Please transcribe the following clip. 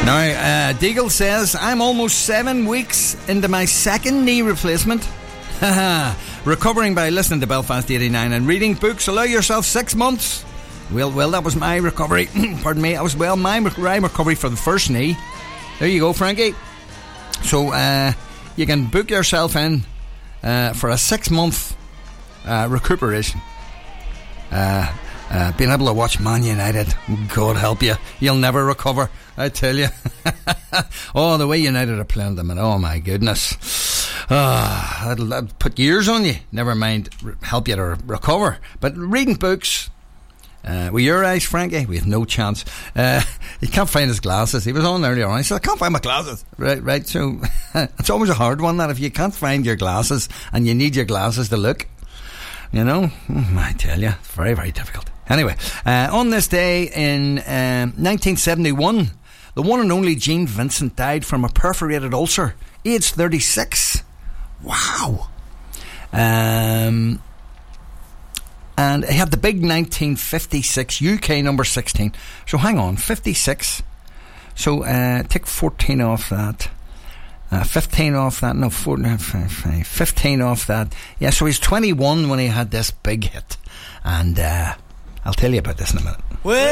Now, Deagle says, I'm almost 7 weeks into my second knee replacement. Recovering by listening to Belfast 89 and reading books. Allow yourself 6 months. Well, that was my recovery. Pardon me. That was, my recovery for the first knee. There you go, Frankie. So, you can book yourself in for a 6-month recuperation. Being able to watch Man United, God help you, you'll never recover, I tell you. Oh, the way United are playing them, and oh my goodness, that'll put years on you, never mind help you to recover. But reading books, with your eyes, Frankie, we have no chance. He can't find his glasses. He was on earlier on, he said, I can't find my glasses. Right, so it's always a hard one, that if you can't find your glasses and you need your glasses to look, you know, I tell you, it's very, very difficult. Anyway, on this day in 1971, the one and only Gene Vincent died from a perforated ulcer, aged 36. Wow. And he had the big 1956 UK number 16. So hang on, 56. So take 14 off that. 15 off that. No, 14, 15 off that. Yeah, so he's 21 when he had this big hit. And I'll tell you about this in a minute. Well,